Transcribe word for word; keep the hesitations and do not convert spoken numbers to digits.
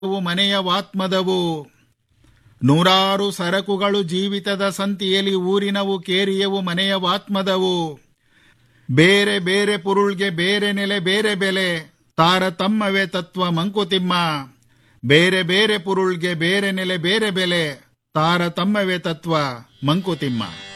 ಅವು ಮನೆಯ ವಾತ್ಮದವು. ನೂರಾರು ಸರಕುಗಳು ಜೀವಿತದ ಸಂತಿಯಲ್ಲಿ ಊರಿನವು ಕೇರಿಯವು ಮನೆಯ ವಾತ್ಮದವು. ಬೇರೆ ಬೇರೆ ಪುರುಳ್ಗೆ ಬೇರೆ ನೆಲೆ ಬೇರೆ ಬೆಲೆ, ತಾರತಮ್ಮವೇ ತತ್ವ ಮಂಕುತಿಮ್ಮ. ಬೇರೆ ಬೇರೆ ಪುರುಳ್ಗೆ ಬೇರೆ ನೆಲೆ ಬೇರೆ ಬೆಲೆ, ತಾರತಮ್ಮವೇ ತತ್ವ ಮಂಕುತಿಮ್ಮ.